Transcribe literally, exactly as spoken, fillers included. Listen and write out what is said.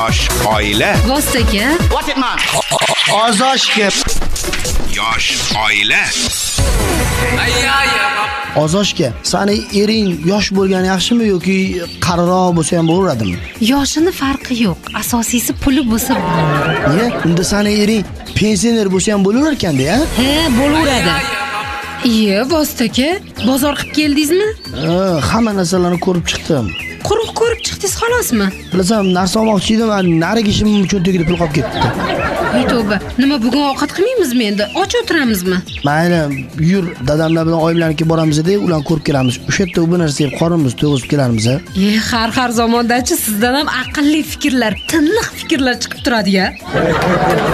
Yosh oila. Vostaka. What it man? Ozoshga. Yosh oila. Ozoshga, sani ering yosh bo'lgani yaxshimi yoki qariroq bo'lsa ham bo'laveradimi? Yoshini farqi yo'q. Asosiysi puli bo'lsa bo'ladi. Niye? Unda sani ering pensioner bo'lsa ham bo'laver ekanda-ya? He, bo'laveradi. Iye, Vostaka, bozor qilib keldingizmi? Ha, hamma narsalarni ko'rib chiqdim. Quruq ko'rib chiqdingiz xolosmi? Bilasam, narsa olmoqchi edim, narigi ishim cho'ntagida pul qolib ketdi. Ey tavba, nima bugun ovqat qilmaymizmi endi? Och o'tiramizmi? Mayli, yur, dadamlar bilan oyimlarnikiga boramiz-da, ularni ko'rib kelamiz. O'sha yerda u narsa yeb qornimiz to'g'izib kelamiz. E, har har zamondachi sizdan ham aqlli fikrlar, tiniq fikrlar chiqib turadi-ya.